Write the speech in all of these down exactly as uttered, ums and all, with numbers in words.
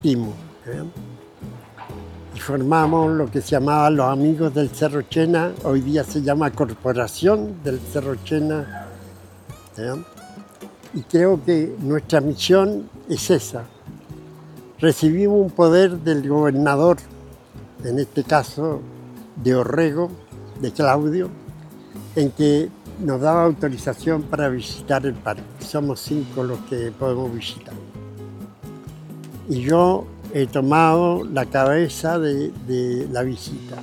Timo, ¿eh? Y formamos lo que se llamaba los Amigos del Cerro Chena, hoy día se llama Corporación del Cerro Chena, ¿eh? Y creo que nuestra misión es esa. Recibimos un poder del gobernador, en este caso de Orrego, de Claudio, en que nos daba autorización para visitar el parque. Somos cinco los que podemos visitar. Y yo he tomado la cabeza de, de la visita.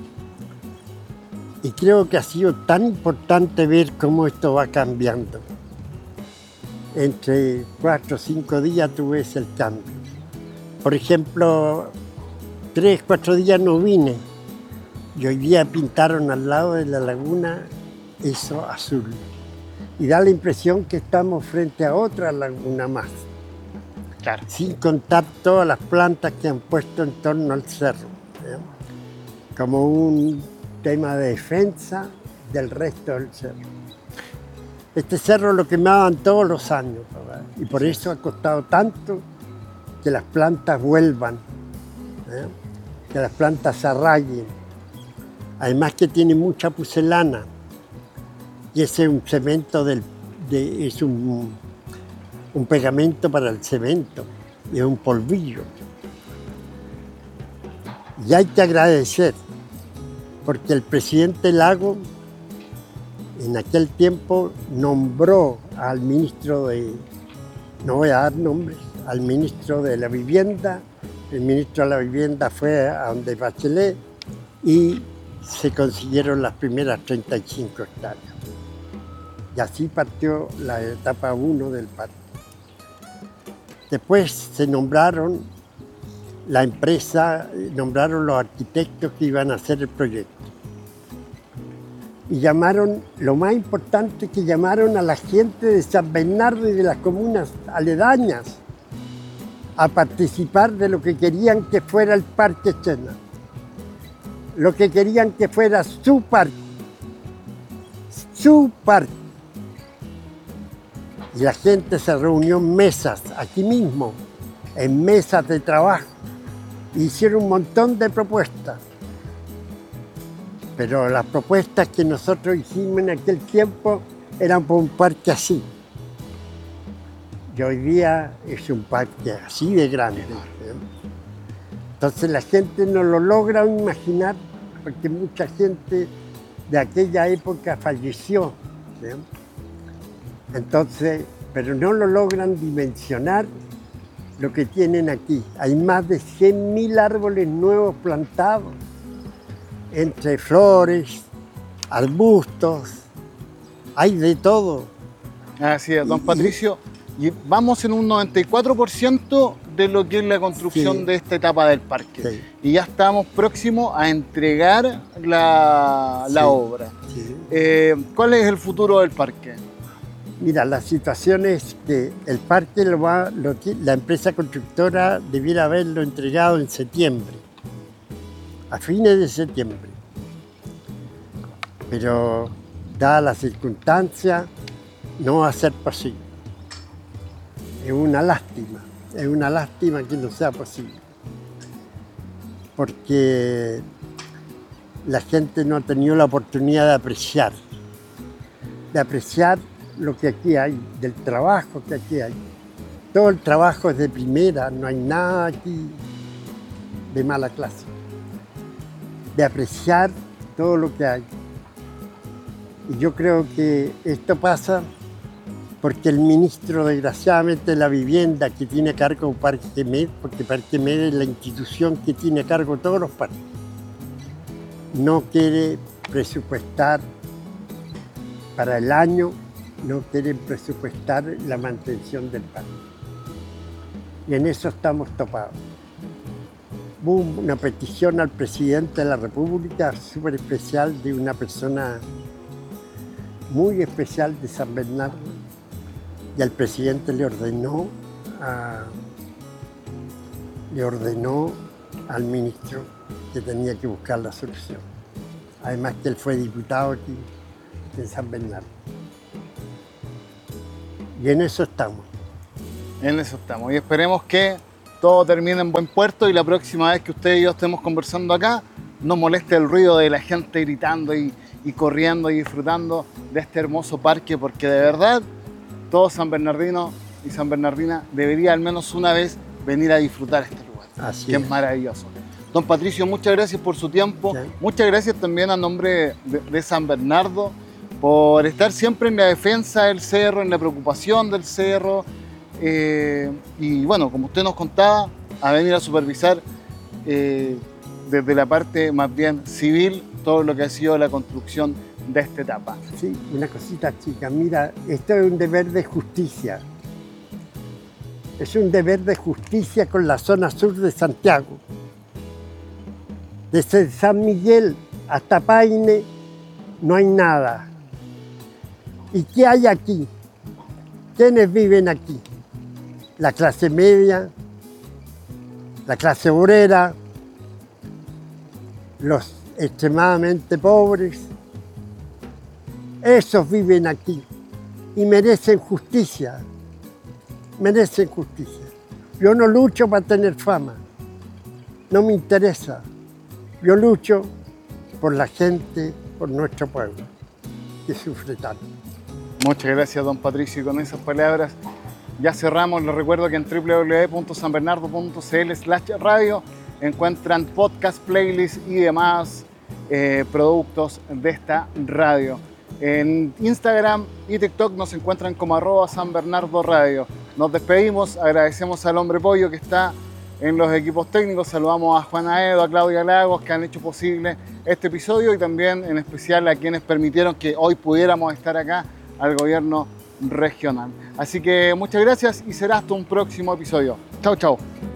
Y creo que ha sido tan importante ver cómo esto va cambiando. Entre cuatro o cinco días tú ves el cambio. Por ejemplo, tres, cuatro días no vine. Y hoy día pintaron al lado de la laguna eso azul. Y da la impresión que estamos frente a otra laguna más. Claro. Sin contar todas las plantas que han puesto en torno al cerro, ¿eh? Como un tema de defensa del resto del cerro. Este cerro lo quemaban todos los años, ¿verdad? Y por eso ha costado tanto que las plantas vuelvan, ¿eh? Que las plantas se arraiguen. Además que tiene mucha pucelana y ese es un cemento del, de, es un, un pegamento para el cemento, es un polvillo. Y hay que agradecer, porque el presidente Lago en aquel tiempo nombró al ministro de, no voy a dar nombres, al ministro de la vivienda. El ministro de la vivienda fue a donde Bachelet y se consiguieron las primeras treinta y cinco hectáreas. Y así partió la etapa uno del parque. Después se nombraron la empresa, nombraron los arquitectos que iban a hacer el proyecto. Y llamaron, lo más importante es que llamaron a la gente de San Bernardo y de las comunas aledañas a participar de lo que querían que fuera el Parque Chena. Lo que querían que fuera su parque. Su parque. Y la gente se reunió en mesas, aquí mismo, en mesas de trabajo. Hicieron un montón de propuestas. Pero las propuestas que nosotros hicimos en aquel tiempo eran por un parque así. Y hoy día es un parque así de grande. Entonces la gente no lo logra imaginar, porque mucha gente de aquella época falleció. ¿Sí? Entonces, pero no lo logran dimensionar lo que tienen aquí. Hay más de cien mil árboles nuevos plantados, entre flores, arbustos, hay de todo. Así es, don Patricio. Y vamos en un noventa y cuatro por ciento de lo que es la construcción Sí. de esta etapa del parque. Sí. Y ya estamos próximos a entregar la, la Sí. obra. Sí. Eh, ¿Cuál es el futuro del parque? Mira, la situación es que el parque lo va, lo, la empresa constructora debiera haberlo entregado en septiembre, a fines de septiembre. Pero, dadas las circunstancias, no va a ser posible. Es una lástima, es una lástima que no sea posible. Porque la gente no ha tenido la oportunidad de apreciar, de apreciar lo que aquí hay, del trabajo que aquí hay. Todo el trabajo es de primera, no hay nada aquí de mala clase. De apreciar todo lo que hay. Y yo creo que esto pasa porque el ministro, desgraciadamente, de la vivienda que tiene a cargo Parque Med, porque Parque Med es la institución que tiene a cargo todos los parques, no quiere presupuestar para el año, no quieren presupuestar la mantención del parque. Y en eso estamos topados. Hubo una petición al presidente de la República súper especial de una persona muy especial de San Bernardo, y al presidente le ordenó, a, le ordenó al ministro que tenía que buscar la solución. Además que él fue diputado aquí en San Bernardo. Y en eso estamos. En eso estamos. Y esperemos que todo termine en buen puerto y la próxima vez que usted y yo estemos conversando acá, no moleste el ruido de la gente gritando y, y corriendo y disfrutando de este hermoso parque, porque de verdad todo San Bernardino y San Bernardina debería al menos una vez venir a disfrutar este lugar, Así que es. es maravilloso. Don Patricio, muchas gracias por su tiempo, Sí. muchas gracias también a nombre de, de San Bernardo por estar siempre en la defensa del cerro, en la preocupación del cerro, eh, y bueno, como usted nos contaba, a venir a supervisar eh, desde la parte más bien civil todo lo que ha sido la construcción de esta etapa. Sí, una cosita chica, mira, esto es un deber de justicia. Es un deber de justicia con la zona sur de Santiago. Desde San Miguel hasta Paine no hay nada. ¿Y qué hay aquí? ¿Quiénes viven aquí? La clase media, la clase obrera, los extremadamente pobres. Esos viven aquí y merecen justicia, merecen justicia. Yo no lucho para tener fama, no me interesa. Yo lucho por la gente, por nuestro pueblo, que sufre tanto. Muchas gracias, don Patricio, y con esas palabras ya cerramos. Les recuerdo que en w w w punto san bernardo punto c l slash radio encuentran podcast, playlists y demás eh, productos de esta radio. En Instagram y TikTok nos encuentran como arroba San Bernardo Radio. Nos despedimos, agradecemos al Hombre Pollo que está en los equipos técnicos, saludamos a Juana Edo, a Claudia Lagos que han hecho posible este episodio y también en especial a quienes permitieron que hoy pudiéramos estar acá, al gobierno regional. Así que muchas gracias y será hasta un próximo episodio. Chau, chau.